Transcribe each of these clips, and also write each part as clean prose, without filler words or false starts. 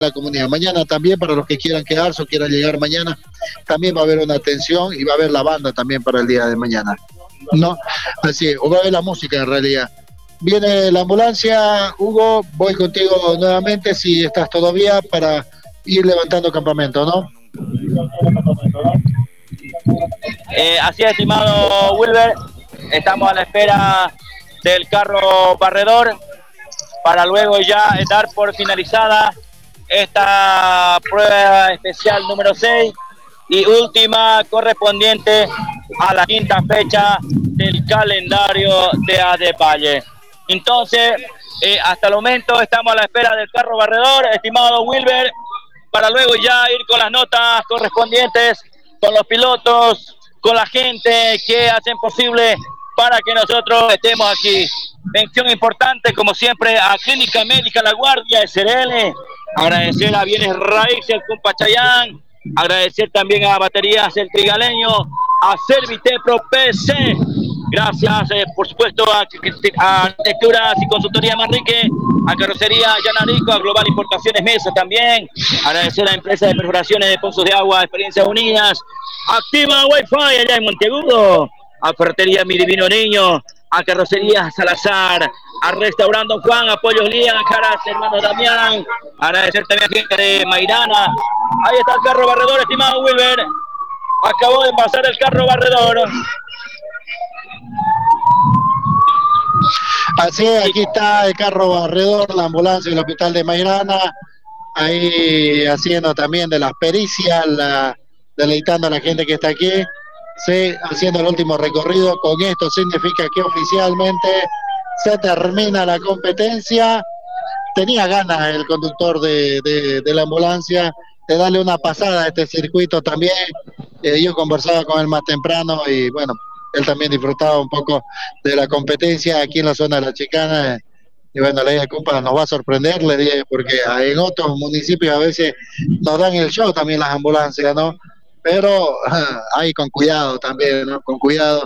la comunidad. Mañana también para los que quieran quedarse o quieran llegar mañana, también va a haber una atención y va a haber la banda también para el día de mañana. ¿No? Así, o va a haber la música en realidad. Viene la ambulancia, Hugo, voy contigo nuevamente si estás todavía para ir levantando campamento, ¿no? Así es, estimado Wilber, estamos a la espera del carro barredor para luego ya dar por finalizada esta prueba especial número 6 y última correspondiente a la quinta fecha del calendario de Adevalle. Entonces, hasta el momento estamos a la espera del carro barredor, estimado Wilber, para luego ya ir con las notas correspondientes, con los pilotos, con la gente que hacen posible para que nosotros estemos aquí. Mención importante, como siempre, a Clínica Médica La Guardia, SRL, agradecer a Bienes Raíces, Cumpachayán, agradecer también a Baterías El Trigaleño, a Servitepro PC, gracias por supuesto a Arquitecturas y Consultoría Manrique, a Carrocería Yanarico, a Global Importaciones Mesa también, agradecer a Empresa de Perforaciones de Pozos de Agua, Experiencias Unidas, Activa Wi-Fi allá en Monteagudo, a Ferretería Mi Divino Niño, a Carrocería Salazar, a Restaurando Juan, a Pollos Lía, a Caras Hermano Damián, agradecer también a gente de Mairana. Ahí está el carro barredor, estimado Wilber. Acabó de pasar el carro barredor. Así es, aquí está el carro barredor, la ambulancia del hospital de Mairana, ahí haciendo también de las pericias, deleitando a la gente que está aquí, sí, haciendo el último recorrido. Con esto significa que oficialmente se termina la competencia. Tenía ganas el conductor de la ambulancia de darle una pasada a este circuito también. Yo conversaba con él más temprano y bueno, él también disfrutaba un poco de la competencia aquí en la zona de la Chicana. Y bueno, le dije, compa, nos va a sorprender, le dije, porque en otros municipios a veces nos dan el show también las ambulancias, ¿no? Pero ahí con cuidado también, ¿no? Con cuidado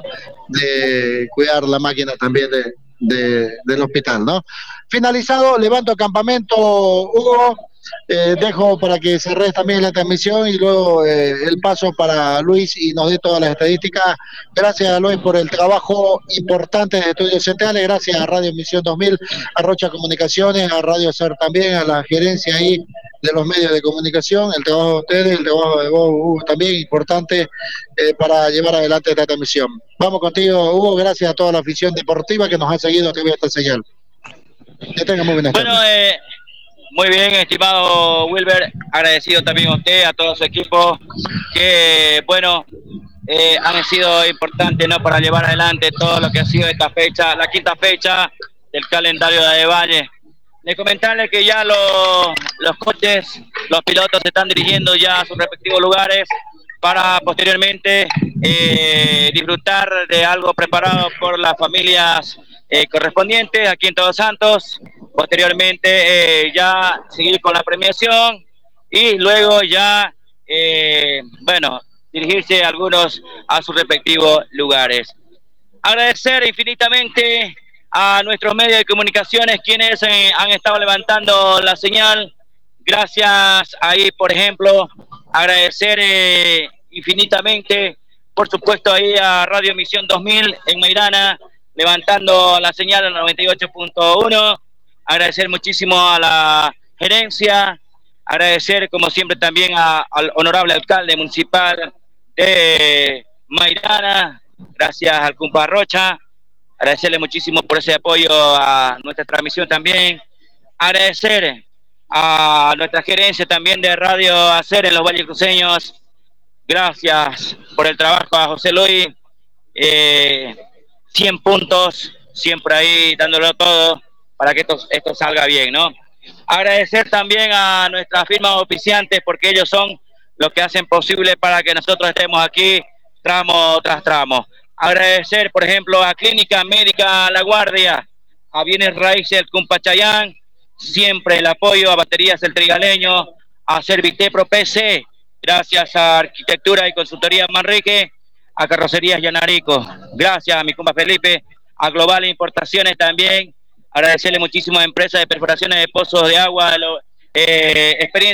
de cuidar la máquina también del hospital, ¿no? Finalizado, levanto campamento, Hugo. Dejo para que cerres también la transmisión y luego el paso para Luis y nos dé todas las estadísticas. Gracias a Luis por el trabajo importante de Estudios Centrales, gracias a Radio Misión 2000, a Rocha Comunicaciones, a Radio Ser también, a la gerencia ahí de los medios de comunicación, el trabajo de ustedes, el trabajo de vos, Hugo, también importante para llevar adelante esta transmisión. Vamos contigo, Hugo, gracias a toda la afición deportiva que nos ha seguido a través de esta señal. Que tenga muy buenas tardes. Bueno, muy bien, estimado Wilber, agradecido también a usted, a todo su equipo, que bueno, han sido importantes, ¿no?, para llevar adelante todo lo que ha sido esta fecha, la quinta fecha del calendario de Adevalle. De comentarle que ya los coches, los pilotos se están dirigiendo ya a sus respectivos lugares para posteriormente disfrutar de algo preparado por las familias correspondientes aquí en Todos Santos. Posteriormente ya seguir con la premiación y luego ya, bueno, dirigirse algunos a sus respectivos lugares. Agradecer infinitamente a nuestros medios de comunicaciones quienes han estado levantando la señal. Gracias ahí, por ejemplo, agradecer infinitamente, por supuesto, ahí a Radio Misión 2000 en Mairana, levantando la señal al 98.1. Agradecer muchísimo a la gerencia, agradecer como siempre también al honorable alcalde municipal de Mairana, gracias al compa Rocha, agradecerle muchísimo por ese apoyo a nuestra transmisión también, agradecer a nuestra gerencia también de Radio Hacer en los Valles Cruceños, gracias por el trabajo a José Luis, 100 puntos, siempre ahí dándolo todo para que esto salga bien, ¿no? Agradecer también a nuestras firmas auspiciantes porque ellos son los que hacen posible para que nosotros estemos aquí tramo tras tramo. Agradecer, por ejemplo, a Clínica Médica La Guardia, a Bienes Raíces Cumpachayán, siempre el apoyo a Baterías El Trigaleño, a Servitepro PC, gracias a Arquitectura y Consultoría Manrique, a Carrocerías Yanarico, gracias a mi compa Felipe, a Global Importaciones también, agradecerle muchísimo a Empresas de Perforaciones de Pozos de Agua, experiencia